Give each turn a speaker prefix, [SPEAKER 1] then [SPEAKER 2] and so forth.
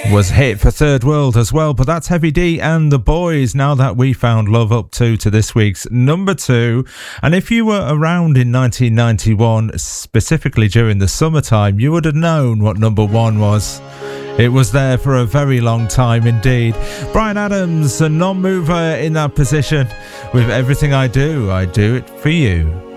[SPEAKER 1] was hit for Third World as well, but that's Heavy D and the Boys. Now That We Found Love, up to this week's number 2. And if you were around in 1991, specifically during the summertime, you would have known what number 1 was. It was there for a very long time indeed. Bryan Adams, a non-mover in that position, with Everything I Do it for you.